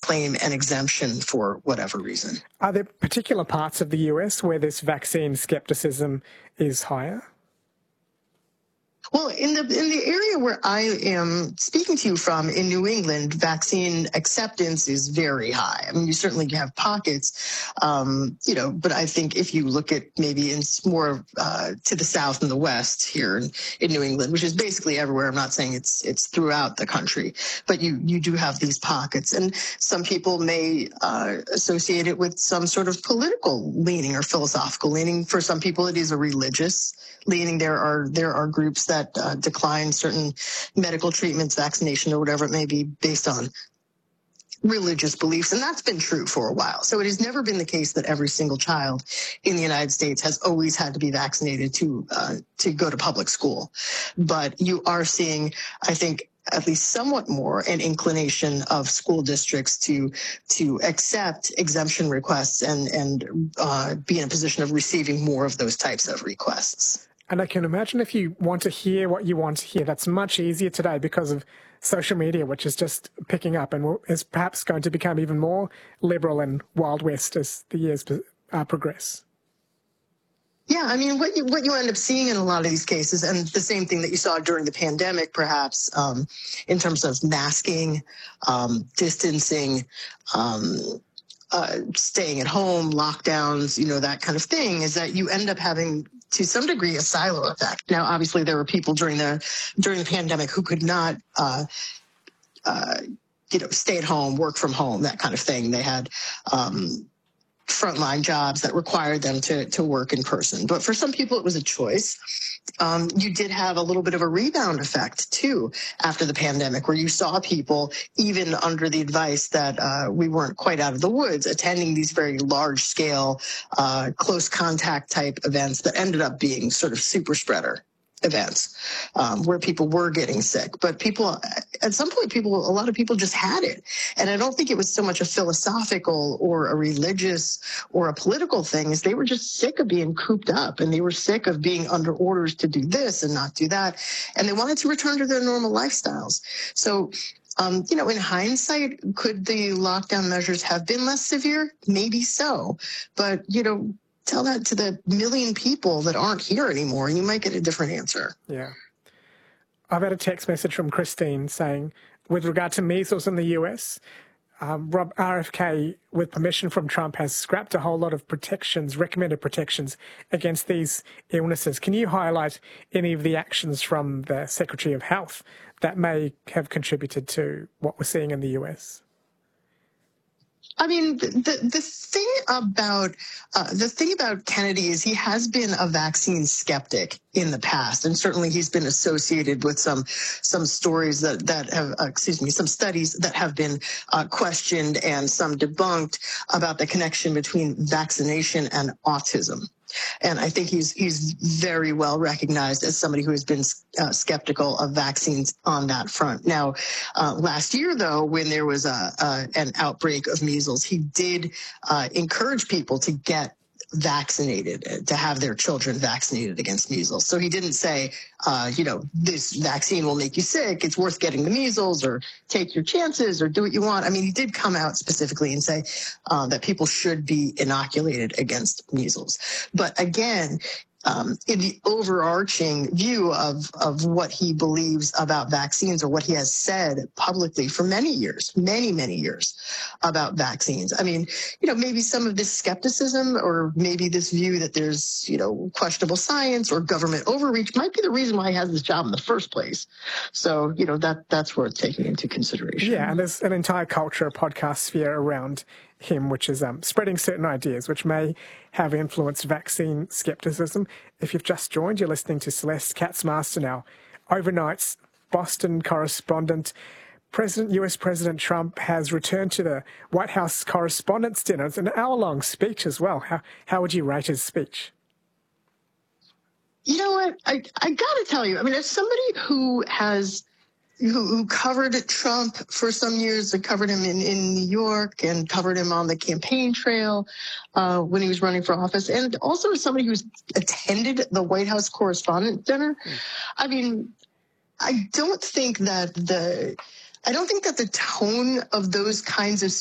claim an exemption for whatever reason. Are there particular parts of the US where this vaccine skepticism is higher? Well, in the area where I am speaking to you from in New England, vaccine acceptance is very high. I mean, you certainly have pockets, but I think if you look at maybe in more to the south and the west here in New England, which is basically everywhere. I'm not saying it's throughout the country, but you do have these pockets, and some people may associate it with some sort of political leaning or philosophical leaning. For some people, it is a religious leaning. There are groups that decline certain medical treatments, vaccination, or whatever it may be, based on religious beliefs, and that's been true for a while. So it has never been the case that every single child in the United States has always had to be vaccinated to go to public school. But you are seeing, I think, at least somewhat more an inclination of school districts to accept exemption requests and be in a position of receiving more of those types of requests. And I can imagine if you want to hear what you want to hear, that's much easier today because of social media, which is just picking up and is perhaps going to become even more liberal and Wild West as the years progress. Yeah, I mean, what you end up seeing in a lot of these cases, and the same thing that you saw during the pandemic, perhaps, in terms of masking, distancing, staying at home, lockdowns, that kind of thing, is that you end up having, to some degree, a silo effect. Now, obviously, there were people during the pandemic who could not, stay at home, work from home, that kind of thing. They had frontline jobs that required them to work in person. But for some people, it was a choice. You did have a little bit of a rebound effect, too, after the pandemic, where you saw people, even under the advice that we weren't quite out of the woods, attending these very large-scale, close contact type events that ended up being sort of super spreader events, where people were getting sick. But at some point, a lot of people just had it. And I don't think it was so much a philosophical or a religious or a political thing, as they were just sick of being cooped up, and they were sick of being under orders to do this and not do that. And they wanted to return to their normal lifestyles. So, in hindsight, could the lockdown measures have been less severe? Maybe so. But, tell that to the million people that aren't here anymore, and you might get a different answer. Yeah. I've had a text message from Christine saying, with regard to measles in the US, RFK, with permission from Trump, has scrapped a whole lot of recommended protections against these illnesses. Can you highlight any of the actions from the Secretary of Health that may have contributed to what we're seeing in the US? I mean, the thing about Kennedy is he has been a vaccine skeptic in the past, and certainly he's been associated with some stories that have some studies that have been questioned and some debunked about the connection between vaccination and autism. And I think he's very well recognized as somebody who has been skeptical of vaccines on that front. Now, last year, though, when there was an outbreak of measles, he did encourage people to get vaccinated, to have their children vaccinated against measles. So he didn't say, this vaccine will make you sick, it's worth getting the measles, or take your chances, or do what you want. I mean, he did come out specifically and say that people should be inoculated against measles. But again, in the overarching view of what he believes about vaccines, or what he has said publicly for many years about vaccines. I mean, maybe some of this skepticism, or maybe this view that there's, questionable science or government overreach, might be the reason why he has this job in the first place. So, that's worth taking into consideration. Yeah, and there's an entire culture, a podcast sphere around him, which is spreading certain ideas which may have influenced vaccine skepticism. If you've just joined, you're listening to Celeste Katz-Marston, our overnight's Boston correspondent. US President Trump has returned to the White House Correspondents' Dinner. It's an hour-long speech as well. How would you rate his speech? You know what? I got to tell you, I mean, as somebody who covered Trump for some years, I covered him in New York and covered him on the campaign trail when he was running for office, and also as somebody who's attended the White House Correspondents' Dinner. I mean, I don't think that the tone of those kinds of